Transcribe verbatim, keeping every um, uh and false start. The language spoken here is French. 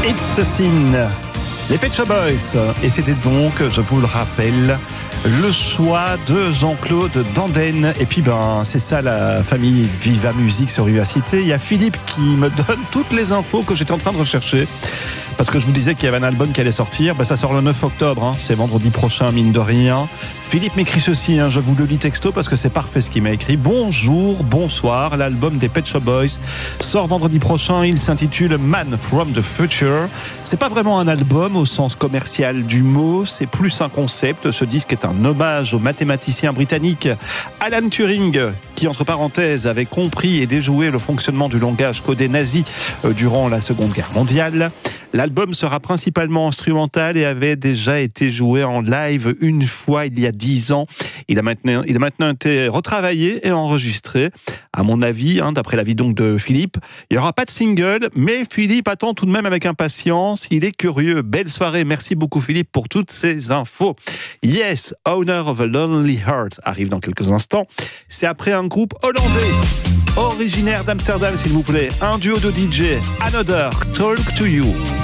It's a Sin, les Pet Shop Boys. Et c'était donc, je vous le rappelle, le choix de Jean-Claude Danden. Et puis ben, c'est ça la famille Viva Musique sur Vivacité. Il y a Philippe qui me donne toutes les infos que j'étais en train de rechercher. Parce que je vous disais qu'il y avait un album qui allait sortir. Ben, ça sort le neuf octobre, hein. C'est vendredi prochain, mine de rien. Philippe m'écrit ceci, hein. Je vous le lis texto parce que c'est parfait ce qu'il m'a écrit. Bonjour, bonsoir, l'album des Pet Shop Boys sort vendredi prochain. Il s'intitule Man from the Future. C'est pas vraiment un album au sens commercial du mot, c'est plus un concept. Ce disque est un hommage au mathématicien britannique Alan Turing, qui, entre parenthèses, avait compris et déjoué le fonctionnement du langage codé nazi durant la Seconde Guerre mondiale. L'album sera principalement instrumental et avait déjà été joué en live une fois il y a dix ans. Il a maintenant, il a maintenant été retravaillé et enregistré. À mon avis, hein, d'après l'avis donc de Philippe, il n'y aura pas de single, mais Philippe attend tout de même avec impatience. Il est curieux. Belle soirée. Merci beaucoup Philippe pour toutes ces infos. Yes, Owner of a Lonely Heart arrive dans quelques instants. C'est après un groupe hollandais, originaire d'Amsterdam s'il vous plaît. Un duo de D J, Another Talk to You.